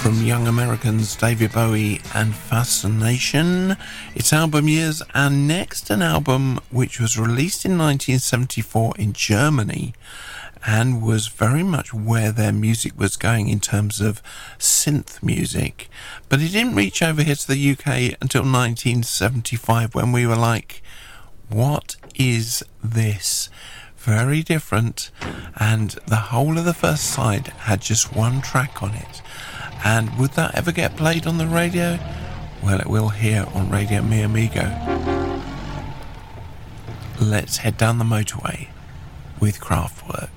from Young Americans, David Bowie and Fascination. It's album years, and next an album which was released in 1974 in Germany and was very much where their music was going in terms of synth music. But it didn't reach over here to the UK until 1975, when we were like, what is this? Very different, and the whole of the first side had just one track on it. And would that ever get played on the radio? Well, it will here on Radio Mi Amigo. Let's head down the motorway with Kraftwerk.